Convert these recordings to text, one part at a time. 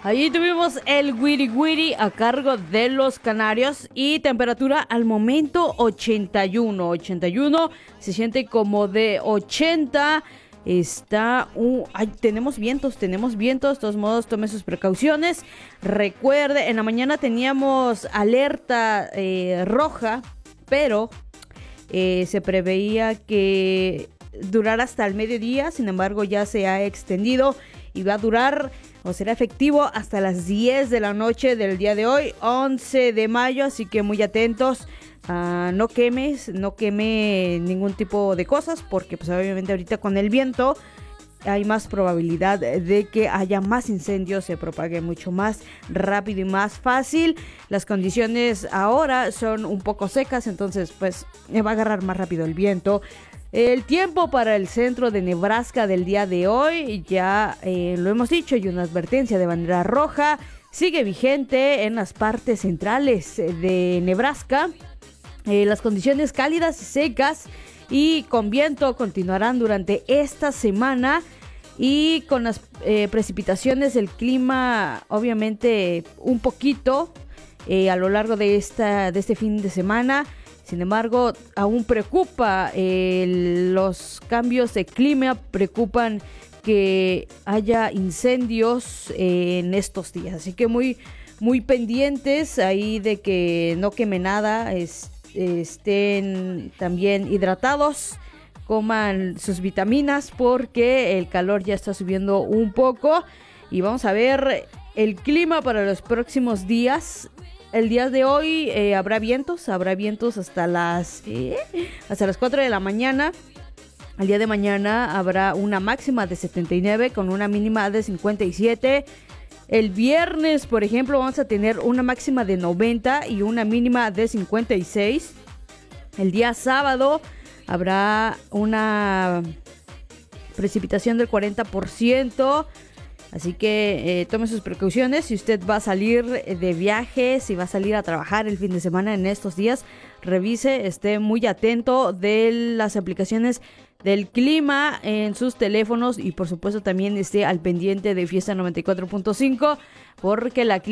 Allí tuvimos el Wiri Wiri a cargo de los canarios y temperatura al momento 81. 81 se siente como de 80. Tenemos vientos. De todos modos, tome sus precauciones. Recuerde, en la mañana teníamos alerta roja, pero se preveía que durara hasta el mediodía. Sin embargo, ya se ha extendido y va a durar o será efectivo hasta las 10 de la noche del día de hoy, 11 de mayo, así que muy atentos. No queme ningún tipo de cosas, porque pues obviamente ahorita con el viento hay más probabilidad de que haya más incendios, se propague mucho más rápido y más fácil. Las condiciones ahora son un poco secas, entonces pues va a agarrar más rápido el viento. El tiempo para el centro de Nebraska del día de hoy, ya lo hemos dicho, hay una advertencia de bandera roja, sigue vigente en las partes centrales de Nebraska. Las condiciones cálidas y secas y con viento continuarán durante esta semana, y con las precipitaciones del clima obviamente un poquito a lo largo de este fin de semana. Sin embargo, aún preocupa los cambios de clima, preocupan que haya incendios en estos días. Así que muy, muy pendientes ahí de que no queme nada, estén también hidratados, coman sus vitaminas porque el calor ya está subiendo un poco. Y vamos a ver el clima para los próximos días. El día de hoy habrá vientos hasta las 4 de la mañana. El día de mañana habrá una máxima de 79 con una mínima de 57. El viernes, por ejemplo, vamos a tener una máxima de 90 y una mínima de 56. El día sábado habrá una precipitación del 40%. Así que tome sus precauciones. Si usted va a salir de viaje, si va a salir a trabajar el fin de semana en estos días, revise, esté muy atento de las aplicaciones del clima en sus teléfonos, y por supuesto también esté al pendiente de Fiesta 94.5, porque la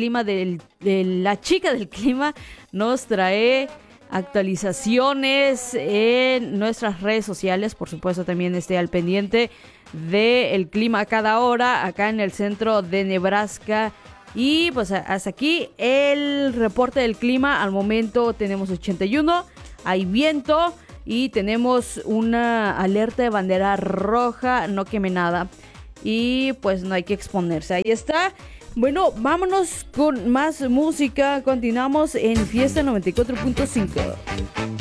chica del clima nos trae actualizaciones en nuestras redes sociales. Por supuesto también esté al pendiente del clima a cada hora acá en el centro de Nebraska. Y pues hasta aquí el reporte del clima. Al momento tenemos 81, hay viento y tenemos una alerta de bandera roja, no queme nada, y pues no hay que exponerse. Ahí está. Bueno, vámonos con más música. Continuamos en Fiesta 94.5.